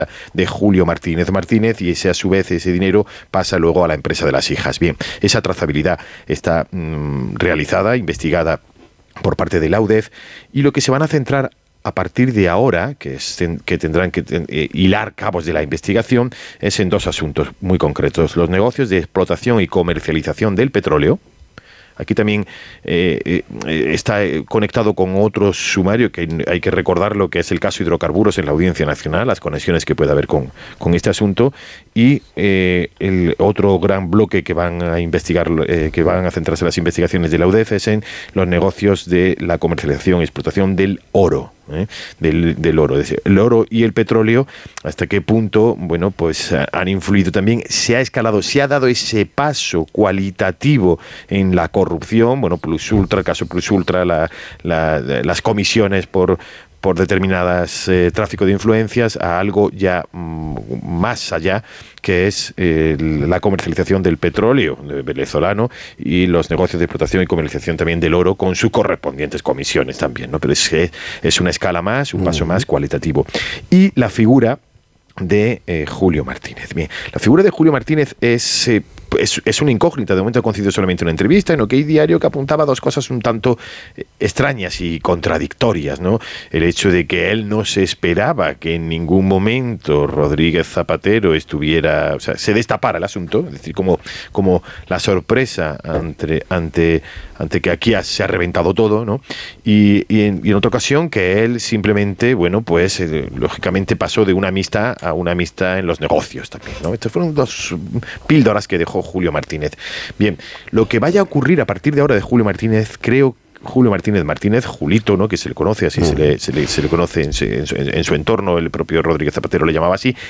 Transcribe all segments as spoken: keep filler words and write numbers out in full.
de Julio Martínez Martínez, y ese a su vez ese dinero pasa luego a la empresa de las hijas. Bien, esa trazabilidad está mmm, realizada, investigada por parte de la U D E F, y lo que se van a centrar a partir de ahora, que, es, que tendrán que eh, hilar cabos de la investigación, es en dos asuntos muy concretos: los negocios de explotación y comercialización del petróleo. Aquí también eh, eh, está conectado con otro sumario que hay que recordarlo, que es el caso hidrocarburos en la Audiencia Nacional, las conexiones que puede haber con, con este asunto, y eh, el otro gran bloque que van a investigar, eh, que van a centrarse las investigaciones de la U D E F es en los negocios de la comercialización y explotación del oro. ¿eh? Del, del oro, es decir, el oro y el petróleo, hasta qué punto, bueno, pues han influido también, se ha escalado, se ha dado ese paso cualitativo en la corrupción, bueno, Plus Ultra, el caso Plus Ultra, la, la, las comisiones por por determinadas eh, tráfico de influencias, a algo ya mm, más allá, que es eh, la comercialización del petróleo venezolano y los negocios de explotación y comercialización también del oro, con sus correspondientes comisiones también, ¿no? Pero es, es una escala más, un paso más cualitativo. Y la figura de eh, Julio Martínez. Bien, la figura de Julio Martínez es... Eh, Es, es una incógnita. De momento ha concedido solamente una entrevista en OK Diario, que apuntaba dos cosas un tanto extrañas y contradictorias, ¿no? El hecho de que él no se esperaba que en ningún momento Rodríguez Zapatero estuviera, o sea, se destapara el asunto, es decir, como, como la sorpresa ante, ante, ante que aquí se ha reventado todo, ¿no? Y, y, en, y en otra ocasión que él simplemente, bueno, pues eh, lógicamente pasó de una amistad a una amistad en los negocios también, ¿no? Estas fueron dos píldoras que dejó Julio Martínez. Bien, lo que vaya a ocurrir a partir de ahora de Julio Martínez, creo Julio Martínez Martínez, Julito, ¿no? Que se le conoce así, mm. se, le, se, le, se le conoce en su, en, su, en su entorno, el propio Rodríguez Zapatero le llamaba así.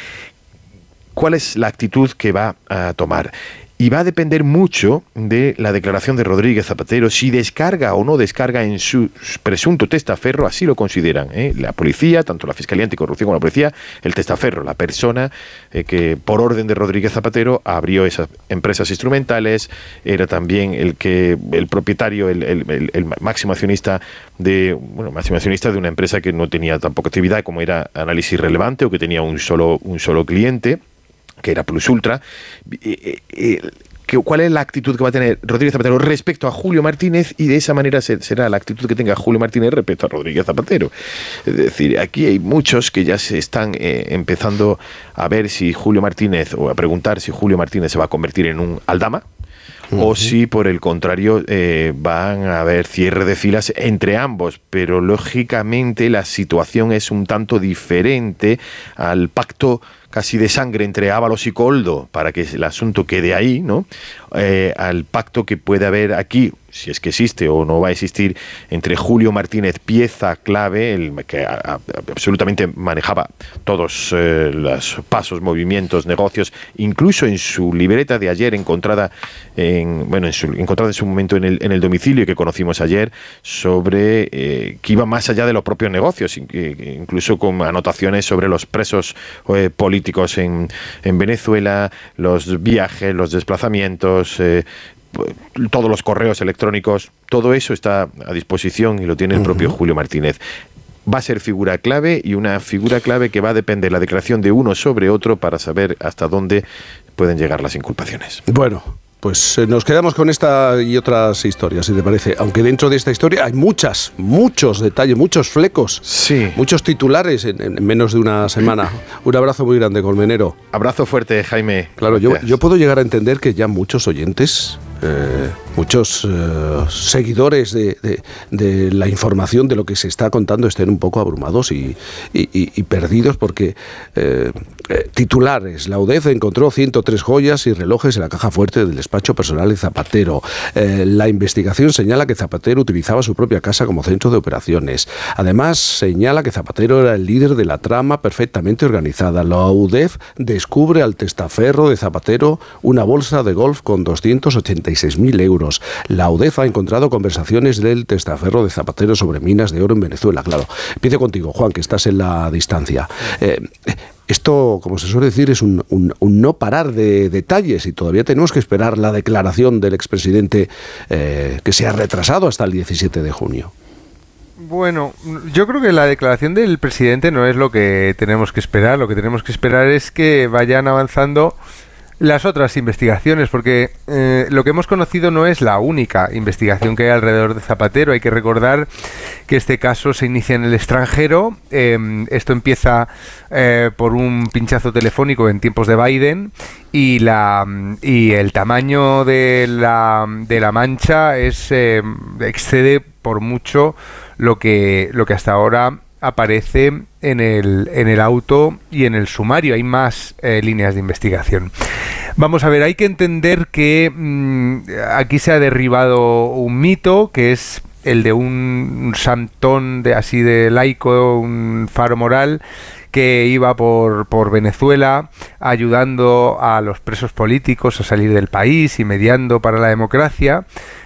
¿Cuál es la actitud que va a tomar? Y va a depender mucho de la declaración de Rodríguez Zapatero, si descarga o no descarga en su presunto testaferro, así lo consideran, ¿eh? La policía, tanto la Fiscalía Anticorrupción como la policía, el testaferro, la persona eh, que por orden de Rodríguez Zapatero abrió esas empresas instrumentales, era también el que el propietario, el, el, el, el máximo accionista de bueno, máximo accionista de una empresa que no tenía tampoco actividad, como era Análisis Relevante, o que tenía un solo, un solo cliente, que era Plus Ultra. Eh, eh, ¿Cuál es la actitud que va a tener Rodríguez Zapatero respecto a Julio Martínez? Y de esa manera será la actitud que tenga Julio Martínez respecto a Rodríguez Zapatero. Es decir, aquí hay muchos que ya se están eh, empezando a ver si Julio Martínez, o a preguntar si Julio Martínez se va a convertir en un Aldama, uh-huh. o si por el contrario eh, van a haber cierre de filas entre ambos, pero lógicamente la situación es un tanto diferente al pacto casi de sangre entre Ábalos y Koldo, para que el asunto quede ahí, ¿no? Eh, al pacto que puede haber aquí, si es que existe o no va a existir, entre Julio Martínez, pieza clave, el que a, a, absolutamente manejaba todos eh, los pasos, movimientos, negocios, incluso en su libreta de ayer encontrada en bueno en su, encontrada en su momento en el, en el domicilio que conocimos ayer, sobre eh, que iba más allá de los propios negocios, incluso con anotaciones sobre los presos eh, políticos en, en Venezuela, los viajes, los desplazamientos, Eh, todos los correos electrónicos, todo eso está a disposición y lo tiene el propio uh-huh. Julio Martínez. Va a ser figura clave, y una figura clave que va a depender de la declaración de uno sobre otro para saber hasta dónde pueden llegar las inculpaciones. Bueno, pues eh, nos quedamos con esta y otras historias, si te parece. Aunque dentro de esta historia hay muchas, muchos detalles, muchos flecos, sí. muchos titulares en, en menos de una semana. Un abrazo muy grande, Colmenero. Abrazo fuerte, Jaime. Claro, yo, yo puedo llegar a entender que ya muchos oyentes, eh, muchos eh, seguidores de, de, de la información de lo que se está contando estén un poco abrumados y, y, y, y perdidos, porque eh, eh, titulares: la U D E F encontró ciento tres joyas y relojes en la caja fuerte del despacho personal de Zapatero. Eh, la investigación señala que Zapatero utilizaba su propia casa como centro de operaciones. Además, señala que Zapatero era el líder de la trama perfectamente organizada. La U D E F descubre al testaferro de Zapatero una bolsa de golf con doscientos ochenta y seis mil euros. La U D E F ha encontrado conversaciones del testaferro de Zapatero sobre minas de oro en Venezuela. Claro, empiezo contigo, Juan, que estás en la distancia. Eh, Esto, como se suele decir, es un, un, un no parar de detalles, y todavía tenemos que esperar la declaración del expresidente, eh, que se ha retrasado hasta el diecisiete de junio. Bueno, yo creo que la declaración del presidente no es lo que tenemos que esperar. Lo que tenemos que esperar es que vayan avanzando las otras investigaciones, porque eh, lo que hemos conocido no es la única investigación que hay alrededor de Zapatero. Hay que recordar que este caso se inicia en el extranjero. Eh, esto empieza eh, por un pinchazo telefónico en tiempos de Biden, y la y el tamaño de la de la mancha es eh, excede por mucho lo que lo que hasta ahora aparece en el en el auto y en el sumario. Hay más eh, líneas de investigación. Vamos a ver, hay que entender que mmm, aquí se ha derribado un mito, que es el de un santón de así de laico, un faro moral, que iba por, por Venezuela ayudando a los presos políticos a salir del país y mediando para la democracia,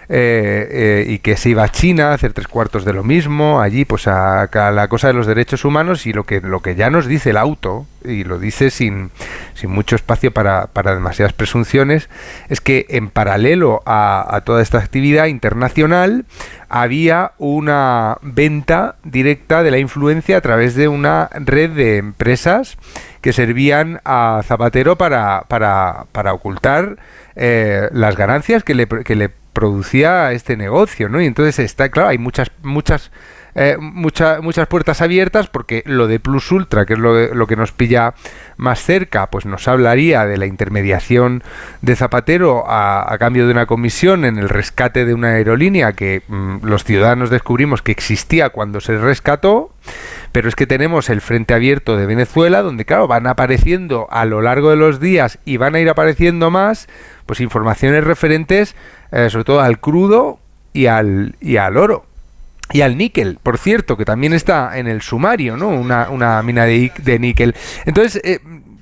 eh, eh, y que se iba a China a hacer tres cuartos de lo mismo, allí pues a, a la cosa de los derechos humanos. Y lo que lo que ya nos dice el auto, y lo dice sin, sin mucho espacio para, para demasiadas presunciones, es que en paralelo a, a toda esta actividad internacional había una venta directa de la influencia a través de una red de empresas que servían a Zapatero para, para, para ocultar eh, las ganancias que le, que le producía este negocio, ¿no? Y entonces está claro, hay muchas muchas eh, muchas muchas puertas abiertas, porque lo de Plus Ultra, que es lo, lo que nos pilla más cerca, pues nos hablaría de la intermediación de Zapatero a, a cambio de una comisión en el rescate de una aerolínea que mmm, los ciudadanos descubrimos que existía cuando se rescató. Pero es que tenemos el frente abierto de Venezuela, donde claro, van apareciendo a lo largo de los días, y van a ir apareciendo más, pues informaciones referentes eh, sobre todo al crudo y al y al oro y al níquel, por cierto, que también está en el sumario, ¿no? Una, una mina de, de níquel. Entonces, eh,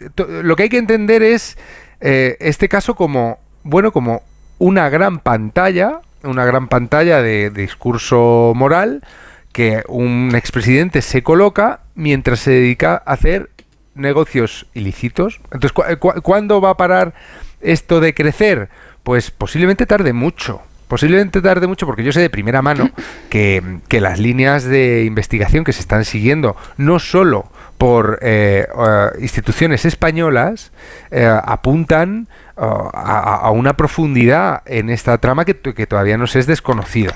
lo que hay que entender es eh, este caso como, bueno, como una gran pantalla, una gran pantalla de, de discurso moral, que un expresidente se coloca mientras se dedica a hacer negocios ilícitos. Entonces, ¿cu cu ¿cuándo va a parar esto de crecer? Pues posiblemente tarde mucho. Posiblemente tarde mucho, porque yo sé de primera mano que, que las líneas de investigación que se están siguiendo, no solo por eh, uh, instituciones españolas, eh, apuntan uh, a, a una profundidad en esta trama que, que todavía nos es desconocida.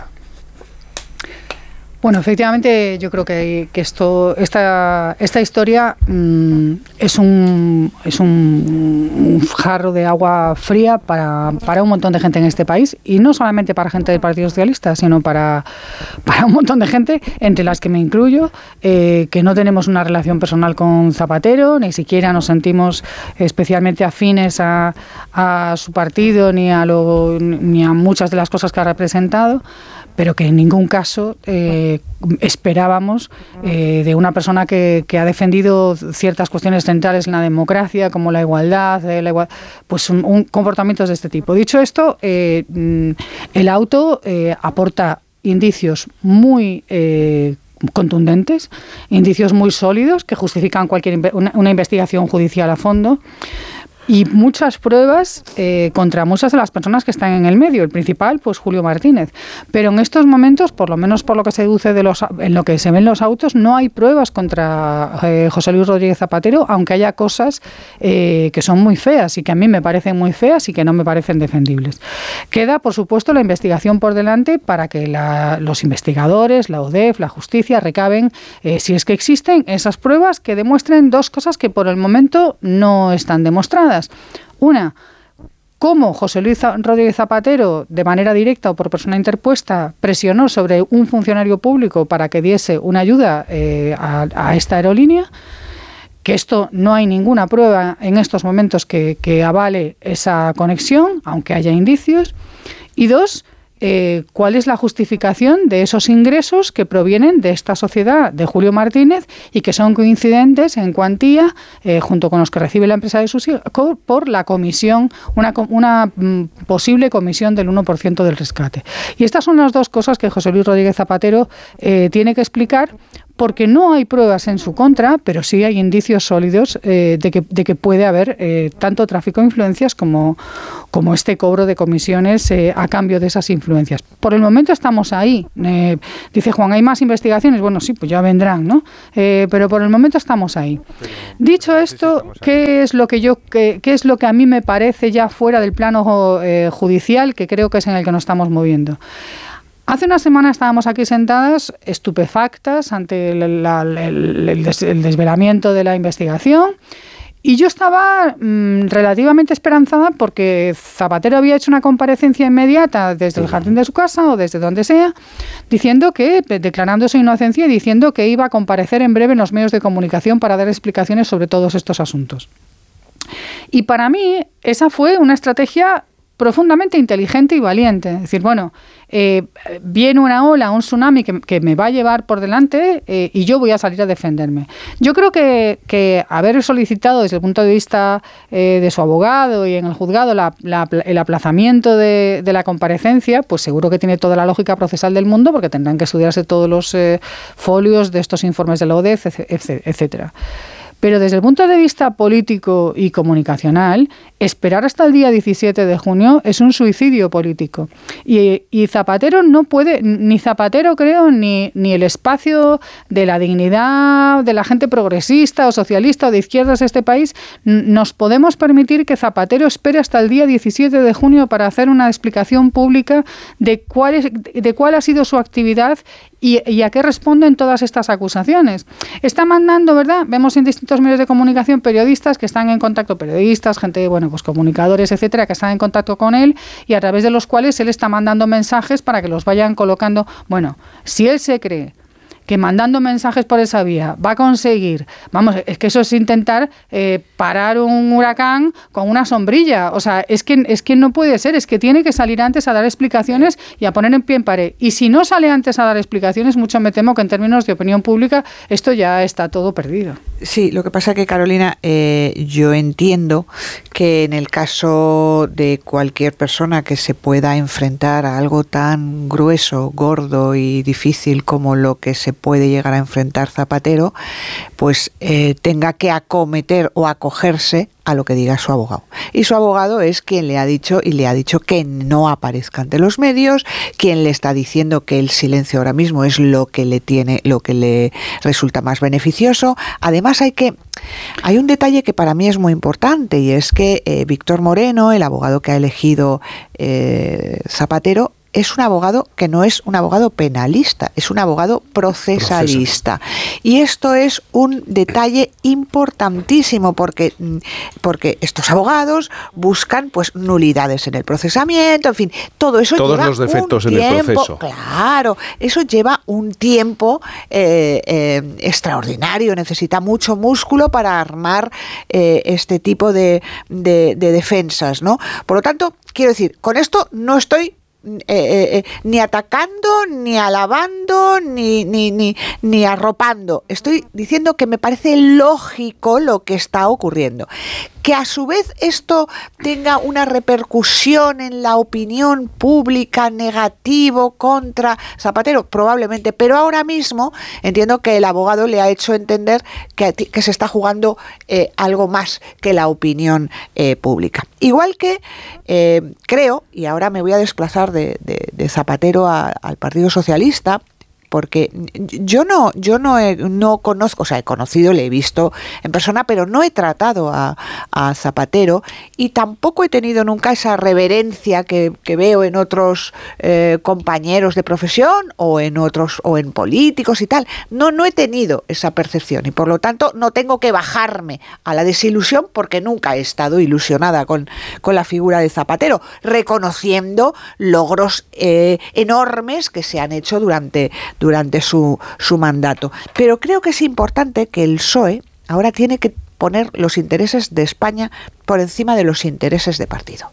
Bueno, efectivamente, yo creo que, que esto, esta, esta historia mmm, es un es un, un jarro de agua fría para, para un montón de gente en este país, y no solamente para gente del Partido Socialista, sino para, para un montón de gente, entre las que me incluyo, eh, que no tenemos una relación personal con Zapatero, ni siquiera nos sentimos especialmente afines a, a su partido, ni a, lo, ni a muchas de las cosas que ha representado, pero que en ningún caso eh, esperábamos eh, de una persona que, que ha defendido ciertas cuestiones centrales en la democracia, como la igualdad, eh, la igual, pues un, un comportamientos de este tipo. Dicho esto, eh, el auto eh, aporta indicios muy eh, contundentes, indicios muy sólidos que justifican cualquier una, una investigación judicial a fondo. Y muchas pruebas eh, contra muchas de las personas que están en el medio. El principal, pues Julio Martínez. Pero en estos momentos, por lo menos por lo que se deduce de los, en lo que se ven los autos, no hay pruebas contra eh, José Luis Rodríguez Zapatero, aunque haya cosas eh, que son muy feas y que a mí me parecen muy feas y que no me parecen defendibles. Queda, por supuesto, la investigación por delante para que la, los investigadores, la U D E F, la justicia, recaben, eh, si es que existen, esas pruebas que demuestren dos cosas que por el momento no están demostradas. Una, cómo José Luis Rodríguez Zapatero, de manera directa o por persona interpuesta, presionó sobre un funcionario público para que diese una ayuda eh, a, a esta aerolínea, que esto no hay ninguna prueba en estos momentos que, que avale esa conexión, aunque haya indicios. Y dos, Eh, cuál es la justificación de esos ingresos que provienen de esta sociedad de Julio Martínez y que son coincidentes en cuantía, eh, junto con los que recibe la empresa de sus hijos, por la comisión, una, una mm, posible comisión del uno por ciento del rescate. Y estas son las dos cosas que José Luis Rodríguez Zapatero eh, tiene que explicar, porque no hay pruebas en su contra, pero sí hay indicios sólidos eh, de, que, de que puede haber eh, tanto tráfico de influencias como, como este cobro de comisiones eh, a cambio de esas influencias. Por el momento estamos ahí. Eh, dice Juan, ¿hay más investigaciones? Bueno, sí, pues ya vendrán, ¿no? Eh, pero por el momento estamos ahí. Dicho esto, ¿qué es lo que yo, qué, qué es lo que a mí me parece ya fuera del plano eh, judicial, que creo que es en el que nos estamos moviendo? Hace una semana estábamos aquí sentadas, estupefactas, ante el, la, el, el, des, el desvelamiento de la investigación, y yo estaba mmm, relativamente esperanzada porque Zapatero había hecho una comparecencia inmediata desde el jardín de su casa o desde donde sea, diciendo que, declarando su inocencia y diciendo que iba a comparecer en breve en los medios de comunicación para dar explicaciones sobre todos estos asuntos. Y para mí esa fue una estrategia profundamente inteligente y valiente. Es decir, bueno, eh, viene una ola, un tsunami que, que me va a llevar por delante eh, y yo voy a salir a defenderme. Yo creo que, que haber solicitado desde el punto de vista eh, de su abogado y en el juzgado la, la, el aplazamiento de, de la comparecencia, pues seguro que tiene toda la lógica procesal del mundo, porque tendrán que estudiarse todos los eh, folios de estos informes de la O D E F, etcétera. Pero desde el punto de vista político y comunicacional, esperar hasta el día diecisiete de junio es un suicidio político. Y, y Zapatero no puede, ni Zapatero creo, ni, ni el espacio de la dignidad de la gente progresista o socialista o de izquierdas de este país, nos podemos permitir que Zapatero espere hasta el día diecisiete de junio para hacer una explicación pública de cuál, es, de cuál ha sido su actividad y, y a qué responden todas estas acusaciones. Está mandando, ¿verdad? Vemos en distintos medios de comunicación periodistas que están en contacto, periodistas, gente, bueno, pues comunicadores, etcétera, que están en contacto con él y a través de los cuales él está mandando mensajes para que los vayan colocando. Bueno, si él se cree que mandando mensajes por esa vía va a conseguir, vamos, es que eso es intentar eh, parar un huracán con una sombrilla, o sea, es que, es que no puede ser, es que tiene que salir antes a dar explicaciones y a poner en pie en pared, y si no sale antes a dar explicaciones, mucho me temo que en términos de opinión pública esto ya está todo perdido. Sí, lo que pasa es que, Carolina, eh, yo entiendo que en el caso de cualquier persona que se pueda enfrentar a algo tan grueso, gordo y difícil como lo que se puede llegar a enfrentar Zapatero, pues eh, tenga que acometer o acogerse a lo que diga su abogado. Y su abogado es quien le ha dicho y le ha dicho que no aparezca ante los medios, quien le está diciendo que el silencio ahora mismo es lo que le tiene, lo que le resulta más beneficioso. Además hay que hay un detalle que para mí es muy importante, y es que eh, Víctor Moreno, el abogado que ha elegido eh, Zapatero, es un abogado que no es un abogado penalista, es un abogado procesalista. Y esto es un detalle importantísimo porque, porque estos abogados buscan pues nulidades en el procesamiento, en fin, todo eso Todos lleva los defectos un en tiempo, el proceso. Claro, eso lleva un tiempo eh, eh, extraordinario, necesita mucho músculo para armar eh, este tipo de, de, de defensas, ¿no? Por lo tanto, quiero decir, con esto no estoy Eh, eh, ni atacando, ni alabando, ni, ni, ni, ni arropando. Estoy diciendo que me parece lógico lo que está ocurriendo. Que a su vez esto tenga una repercusión en la opinión pública negativo contra Zapatero, probablemente, pero ahora mismo entiendo que el abogado le ha hecho entender que, que se está jugando eh, algo más que la opinión eh, pública. Igual que eh, creo, y ahora me voy a desplazar de, de, de Zapatero a, al Partido Socialista, porque yo no yo no he, no conozco, o sea, he conocido, le he visto en persona, pero no he tratado a, a Zapatero y tampoco he tenido nunca esa reverencia que, que veo en otros eh, compañeros de profesión o en otros o en políticos y tal. No no he tenido esa percepción y por lo tanto no tengo que bajarme a la desilusión porque nunca he estado ilusionada con, con la figura de Zapatero, reconociendo logros eh, enormes que se han hecho durante durante su, su mandato. Pero creo que es importante que el P S O E ahora tiene que poner los intereses de España por encima de los intereses de partido.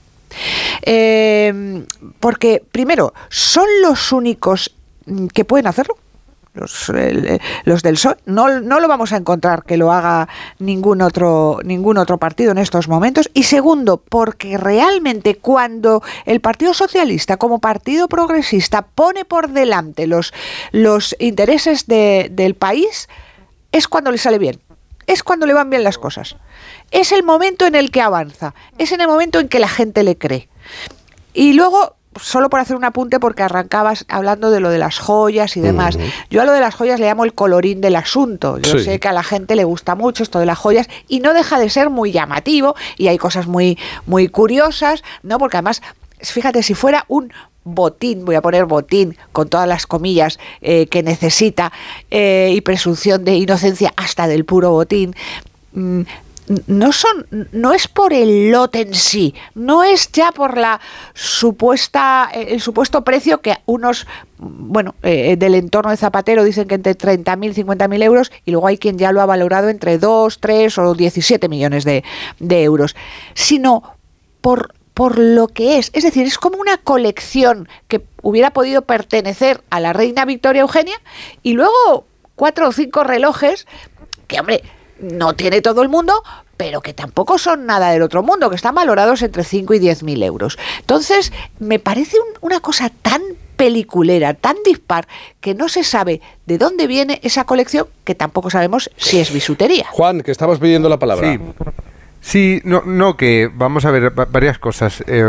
Eh, porque, primero, son los únicos que pueden hacerlo. los, el, los del P S O E. No, no lo vamos a encontrar que lo haga ningún otro, ningún otro partido en estos momentos. Y segundo, porque realmente cuando el Partido Socialista como partido progresista pone por delante los, los intereses de, del país, es cuando le sale bien. Es cuando le van bien las cosas. Es el momento en el que avanza. Es en el momento en que la gente le cree. Y luego, solo por hacer un apunte, porque arrancabas hablando de lo de las joyas y demás. Uh-huh. Yo a lo de las joyas le llamo el colorín del asunto. Yo sí. sé que a la gente le gusta mucho esto de las joyas y no deja de ser muy llamativo y hay cosas muy, muy curiosas, ¿no? Porque además, fíjate, si fuera un botín, voy a poner botín con todas las comillas eh, que necesita eh, y presunción de inocencia hasta del puro botín, mmm, no son, no es por el lote en sí, no es ya por la supuesta, el supuesto precio que unos, bueno, eh, del entorno de Zapatero dicen que entre treinta mil, cincuenta mil euros, y luego hay quien ya lo ha valorado entre dos, tres o diecisiete millones de, de euros, sino por por lo que es. Es decir, es como una colección que hubiera podido pertenecer a la reina Victoria Eugenia y luego cuatro o cinco relojes que, hombre, no tiene todo el mundo, pero que tampoco son nada del otro mundo, que están valorados entre cinco y diez mil euros. Entonces, me parece un, una cosa tan peliculera, tan dispar, que no se sabe de dónde viene esa colección, que tampoco sabemos si es bisutería. Juan, que estabas pidiendo la palabra. Sí. Sí, no, no, que vamos a ver varias cosas. Eh,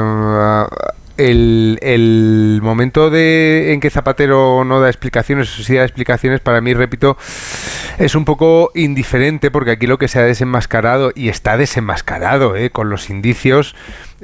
el, el momento de en que Zapatero no da explicaciones, o sí da explicaciones, para mí, repito, es un poco indiferente, porque aquí lo que se ha desenmascarado, y está desenmascarado, eh, con los indicios,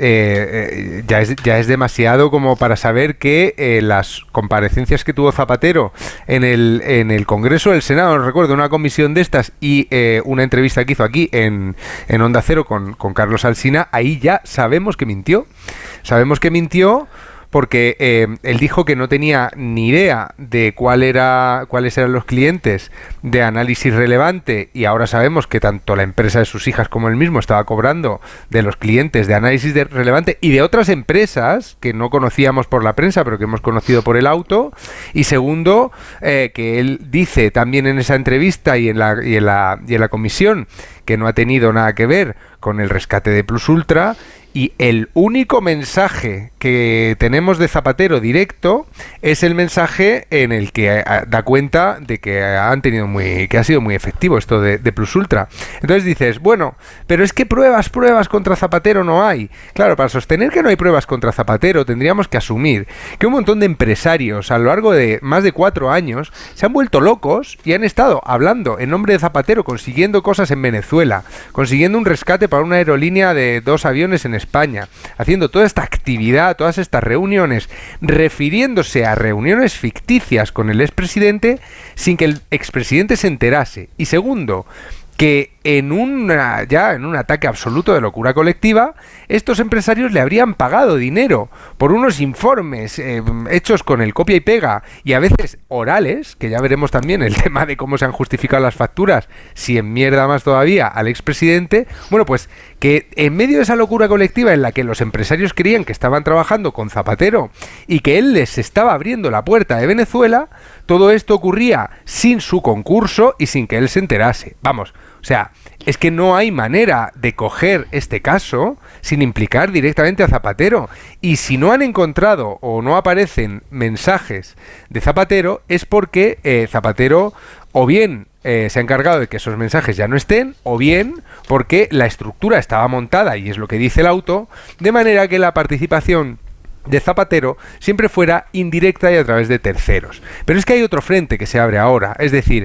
eh, eh, ya, es, ya es demasiado como para saber que eh, las comparecencias que tuvo Zapatero en el, en el Congreso del Senado, no recuerdo, una comisión de estas y eh, una entrevista que hizo aquí en, en Onda Cero con, con Carlos Alsina, ahí ya sabemos que mintió. Sabemos que mintió porque eh, él dijo que no tenía ni idea de cuál era, cuáles eran los clientes de Análisis Relevante, y ahora sabemos que tanto la empresa de sus hijas como él mismo estaba cobrando de los clientes de Análisis de Relevante y de otras empresas que no conocíamos por la prensa, pero que hemos conocido por el auto. Y segundo, eh, que él dice también en esa entrevista y en la, y en la, y en la comisión que no ha tenido nada que ver con el rescate de Plus Ultra. Y el único mensaje que tenemos de Zapatero directo es el mensaje en el que da cuenta de que han tenido muy, que ha sido muy efectivo esto de, de Plus Ultra. Entonces dices, bueno, pero es que pruebas, pruebas contra Zapatero no hay. Claro, para sostener que no hay pruebas contra Zapatero tendríamos que asumir que un montón de empresarios a lo largo de más de cuatro años se han vuelto locos y han estado hablando en nombre de Zapatero, consiguiendo cosas en Venezuela, consiguiendo un rescate para una aerolínea de dos aviones en España, haciendo toda esta actividad, todas estas reuniones, refiriéndose a reuniones ficticias con el expresidente sin que el expresidente se enterase. Y segundo, que en una, ya en un ataque absoluto de locura colectiva, estos empresarios le habrían pagado dinero por unos informes eh, hechos con el copia y pega y a veces orales, que ya veremos también el tema de cómo se han justificado las facturas, si en mierda más todavía al expresidente. Bueno, pues que en medio de esa locura colectiva en la que los empresarios creían que estaban trabajando con Zapatero y que él les estaba abriendo la puerta de Venezuela, todo esto ocurría sin su concurso y sin que él se enterase. Vamos, o sea, es que no hay manera de coger este caso sin implicar directamente a Zapatero. Y si no han encontrado o no aparecen mensajes de Zapatero, es porque eh, Zapatero o bien eh, se ha encargado de que esos mensajes ya no estén, o bien porque la estructura estaba montada, y es lo que dice el auto, de manera que la participación de Zapatero siempre fuera indirecta y a través de terceros. Pero es que hay otro frente que se abre ahora, es decir,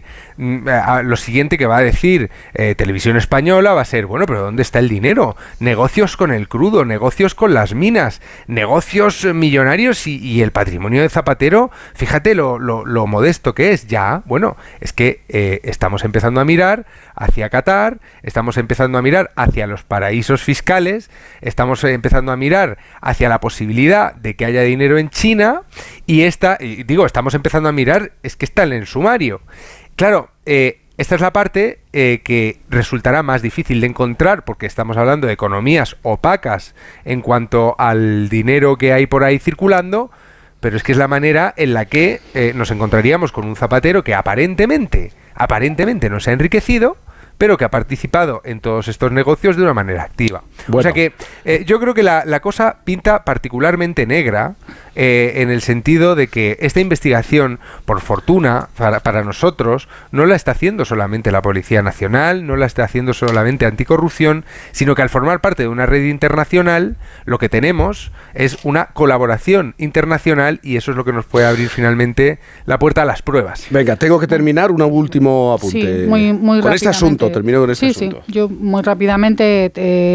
lo siguiente que va a decir eh, Televisión Española va a ser, bueno, pero ¿dónde está el dinero? Negocios con el crudo, negocios con las minas, negocios millonarios y, y el patrimonio de Zapatero, fíjate lo, lo, lo modesto que es. Ya, bueno, es que eh, estamos empezando a mirar hacia Qatar, estamos empezando a mirar hacia los paraísos fiscales, estamos empezando a mirar hacia la posibilidad de que haya dinero en China, y esta, y digo, estamos empezando a mirar, es que está en el sumario. Claro, eh, esta es la parte eh, que resultará más difícil de encontrar, porque estamos hablando de economías opacas en cuanto al dinero que hay por ahí circulando, pero es que es la manera en la que eh, nos encontraríamos con un Zapatero que aparentemente, aparentemente no se ha enriquecido, pero que ha participado en todos estos negocios de una manera activa. Bueno. O sea que eh, yo creo que la, la cosa pinta particularmente negra eh, en el sentido de que esta investigación, por fortuna, para, para nosotros, no la está haciendo solamente la Policía Nacional, no la está haciendo solamente Anticorrupción, sino que al formar parte de una red internacional, lo que tenemos es una colaboración internacional y eso es lo que nos puede abrir finalmente la puerta a las pruebas. Venga, tengo que terminar un último apunte. Sí, muy, muy con este asunto, termino con este sí, asunto. Sí, yo muy rápidamente... Eh,